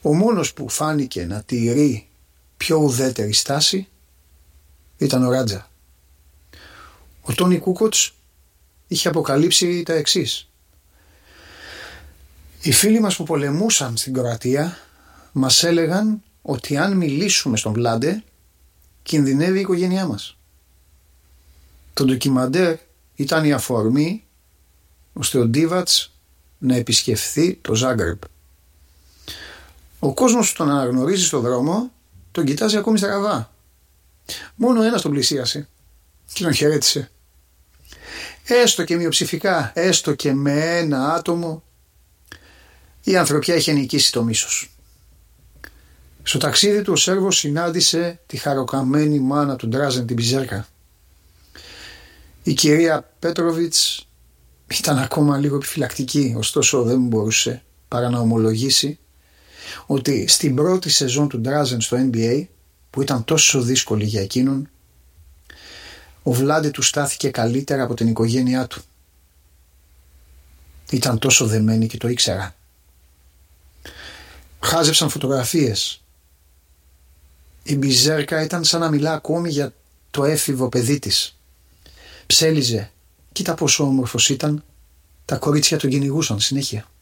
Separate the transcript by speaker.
Speaker 1: Ο μόνος που φάνηκε να τηρεί πιο ουδέτερη στάση ήταν ο Ράτζα. Ο Τόνι Κούκοτς είχε αποκαλύψει τα εξής. Οι φίλοι μας που πολεμούσαν στην Κροατία μας έλεγαν ότι αν μιλήσουμε στον Βλάντε κινδυνεύει η οικογένειά μας. Το ντοκιμαντέρ ήταν η αφορμή ώστε ο Ντίβατς να επισκεφθεί το Ζάγκρεπ. Ο κόσμος που τον αναγνωρίζει στον δρόμο τον κοιτάζει ακόμη στραβά. Μόνο ένας τον πλησίασε και τον χαιρέτησε. Έστω και μειοψηφικά, έστω και με ένα άτομο, η ανθρωπιά είχε νικήσει το μίσος. Στο ταξίδι του ο Σέρβος συνάντησε τη χαροκαμένη μάνα του Ντράζεν, την Μπιζέρκα. Η κυρία Πέτροβιτς ήταν ακόμα λίγο επιφυλακτική, ωστόσο δεν μπορούσε παρά να ομολογήσει ότι στην πρώτη σεζόν του Ντράζεν στο NBA, που ήταν τόσο δύσκολη για εκείνον, ο Βλάντε του στάθηκε καλύτερα από την οικογένειά του. Ήταν τόσο δεμένοι και το ήξερα. Χάζεψαν φωτογραφίες. Η Μπιζέρκα ήταν σαν να μιλά ακόμη για το έφηβο παιδί της. Ψέλιζε. Κοίτα πόσο όμορφος ήταν. Τα κορίτσια τον κυνηγούσαν συνέχεια.